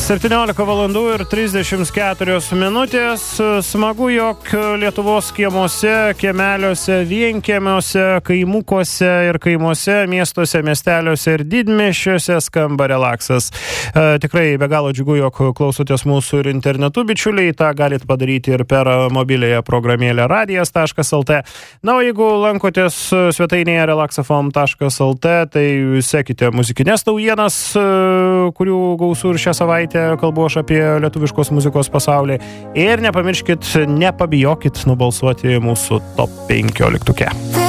17 valandų ir 34 minutės. Smagu, jog Lietuvos kiemuose, kiemeliuose, vienkiemiuose, kaimukuose ir kaimuose, miestuose, miesteliuose ir didmiesčiuose skamba relaksas. Tikrai be galo džiugu, jog klausotės mūsų ir internetu, bičiuliai. Ta galite padaryti ir per mobilėje programėlę radijas.lt. Na, o jeigu lankotės svetainėje relaxafm.lt, tai sekite muzikinės naujienas, kurių gausų ir šią savaitę kalbu aš apie lietuviškos muzikos pasaulį. Ir nepamirškit, nepabijokit nubalsuoti mūsų top 15.